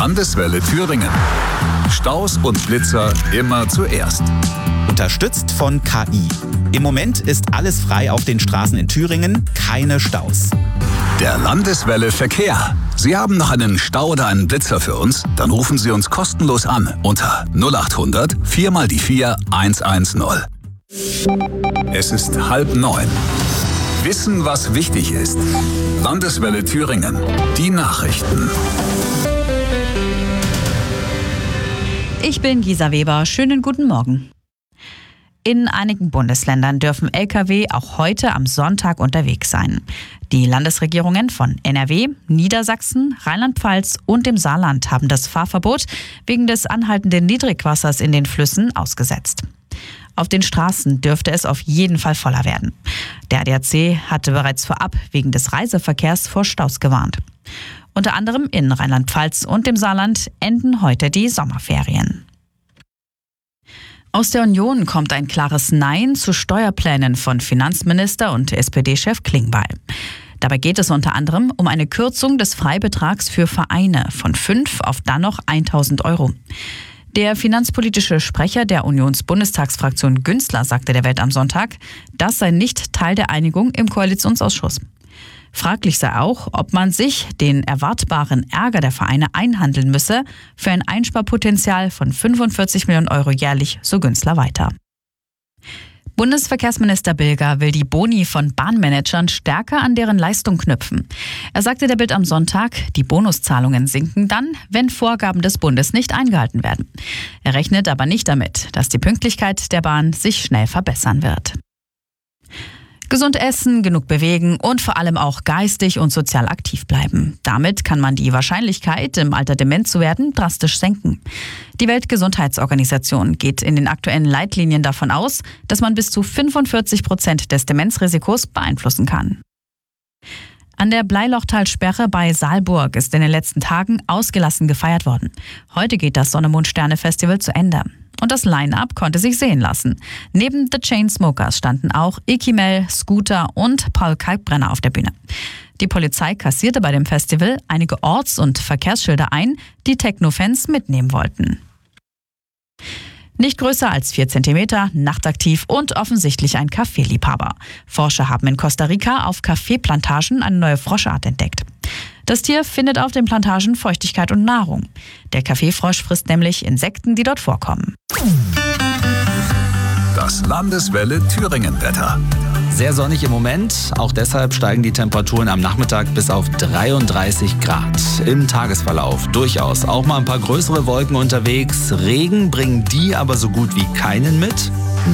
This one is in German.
Landeswelle Thüringen. Staus und Blitzer immer zuerst. Unterstützt von KI. Im Moment ist alles frei auf den Straßen in Thüringen, keine Staus. Der Landeswelle Verkehr. Sie haben noch einen Stau oder einen Blitzer für uns? Dann rufen Sie uns kostenlos an unter 0800 4 mal die 4 110. Es ist 8:30. Wissen, was wichtig ist. Landeswelle Thüringen. Die Nachrichten. Ich bin Gisa Weber. Schönen guten Morgen. In einigen Bundesländern dürfen Lkw auch heute am Sonntag unterwegs sein. Die Landesregierungen von NRW, Niedersachsen, Rheinland-Pfalz und dem Saarland haben das Fahrverbot wegen des anhaltenden Niedrigwassers in den Flüssen ausgesetzt. Auf den Straßen dürfte es auf jeden Fall voller werden. Der ADAC hatte bereits vorab wegen des Reiseverkehrs vor Staus gewarnt. Unter anderem in Rheinland-Pfalz und dem Saarland enden heute die Sommerferien. Aus der Union kommt ein klares Nein zu Steuerplänen von Finanzminister und SPD-Chef Klingbeil. Dabei geht es unter anderem um eine Kürzung des Freibetrags für Vereine von 5 auf dann noch 1.000 Euro. Der finanzpolitische Sprecher der Unionsbundestagsfraktion Günzler sagte der Welt am Sonntag, das sei nicht Teil der Einigung im Koalitionsausschuss. Fraglich sei auch, ob man sich den erwartbaren Ärger der Vereine einhandeln müsse für ein Einsparpotenzial von 45 Millionen Euro jährlich, so Günzler weiter. Bundesverkehrsminister Bilger will die Boni von Bahnmanagern stärker an deren Leistung knüpfen. Er sagte der Bild am Sonntag, die Bonuszahlungen sinken dann, wenn Vorgaben des Bundes nicht eingehalten werden. Er rechnet aber nicht damit, dass die Pünktlichkeit der Bahn sich schnell verbessern wird. Gesund essen, genug bewegen und vor allem auch geistig und sozial aktiv bleiben. Damit kann man die Wahrscheinlichkeit, im Alter dement zu werden, drastisch senken. Die Weltgesundheitsorganisation geht in den aktuellen Leitlinien davon aus, dass man bis zu 45% des Demenzrisikos beeinflussen kann. An der Bleilochtalsperre bei Saalburg ist in den letzten Tagen ausgelassen gefeiert worden. Heute geht das Sonne-Mond-Sterne-Festival zu Ende. Und das Line-Up konnte sich sehen lassen. Neben The Chainsmokers standen auch Ikimel, Scooter und Paul Kalkbrenner auf der Bühne. Die Polizei kassierte bei dem Festival einige Orts- und Verkehrsschilder ein, die Techno-Fans mitnehmen wollten. Nicht größer als 4 Zentimeter, nachtaktiv und offensichtlich ein Kaffeeliebhaber. Forscher haben in Costa Rica auf Kaffeeplantagen eine neue Froschart entdeckt. Das Tier findet auf den Plantagen Feuchtigkeit und Nahrung. Der Kaffeefrosch frisst nämlich Insekten, die dort vorkommen. Das Landeswelle Thüringen-Wetter. Sehr sonnig im Moment, auch deshalb steigen die Temperaturen am Nachmittag bis auf 33 Grad. Im Tagesverlauf durchaus auch mal ein paar größere Wolken unterwegs. Regen bringen die aber so gut wie keinen mit.